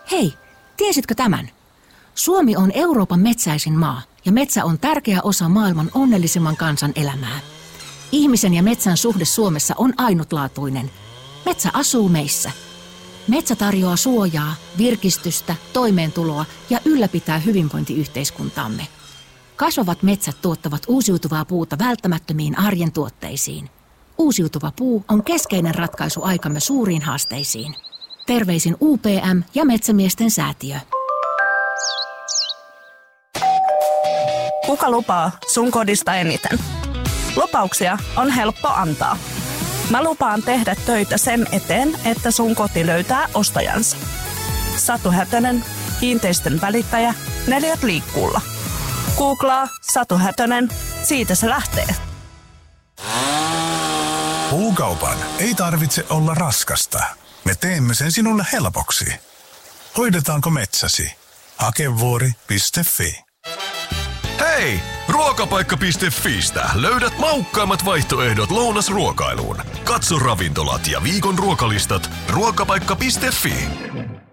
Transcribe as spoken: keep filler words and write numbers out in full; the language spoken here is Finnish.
Hei, tiesitkö tämän? Suomi on Euroopan metsäisin maa ja metsä on tärkeä osa maailman onnellisimman kansan elämää. Ihmisen ja metsän suhde Suomessa on ainutlaatuinen. Metsä asuu meissä. Metsä tarjoaa suojaa, virkistystä, toimeentuloa ja ylläpitää hyvinvointiyhteiskuntaamme. Kasvavat metsät tuottavat uusiutuvaa puuta välttämättömiin arjen tuotteisiin. Uusiutuva puu on keskeinen ratkaisu aikamme suuriin haasteisiin. Terveisin U P M ja Metsämiesten säätiö. Kuka lupaa sun kodista eniten? Lupauksia on helppo antaa. Mä lupaan tehdä töitä sen eteen, että sun koti löytää ostajansa. Satu Hätönen, kiinteistön välittäjä, Neliöt liikkuulla. Googlaa Satu Hätönen, siitä se lähtee. Puukaupan ei tarvitse olla raskasta. Me teemme sen sinulle helpoksi. Hoidetaanko metsäsi? Hakevuori piste fi. Hei! Ruokapaikka piste fiistä löydät maukkaimmat vaihtoehdot lounasruokailuun. Katso ravintolat ja viikon ruokalistat ruokapaikka piste fi.